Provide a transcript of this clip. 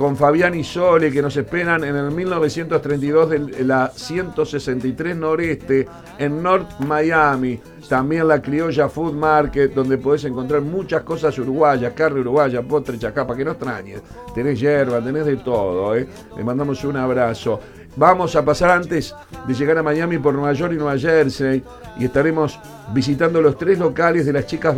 con Fabián y Sole, que nos esperan en el 1932 de la 163 Noreste, en North Miami. También la Criolla Food Market, donde podés encontrar muchas cosas uruguayas, carne uruguaya, postre, chacapa, que no extrañes. Tenés hierba, tenés de todo, ¿eh? Le mandamos un abrazo. Vamos a pasar antes de llegar a Miami por Nueva York y Nueva Jersey y estaremos visitando los 3 locales de las chicas